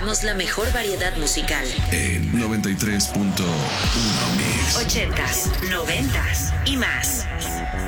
presentamos la mejor variedad musical. En 93.1 Mix. 80s, 90s y más.